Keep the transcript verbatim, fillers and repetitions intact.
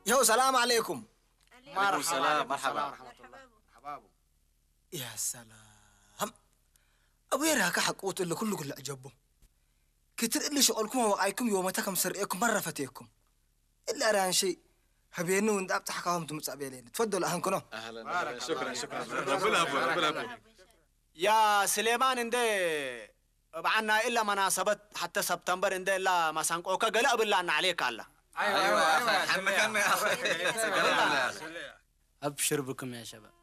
يو سلام عليكم. مرحبا. السلام. مرحبا مرحبا. يا سلام. أبوي راك حقوت اللي كله كله عجبه. كتر اللي شغلكم وقايكم يومتكم سرقكم مرة فتيكم. إلا ران شيء. هبينو وند أبتح حكاهم تمتسابيلين. تفضلوا أهنكنو. أهلا. شكرا شكرا. ربنا أبو ربنا أبو. يا سليمان إندي بعنا إلا مناسبة حتى سبتمبر إندي إلا ما سانقوكا قلق بالله أن عليك الله. أيوة أيوة. حنا كان يا أخي. أبشر بكم يا شباب.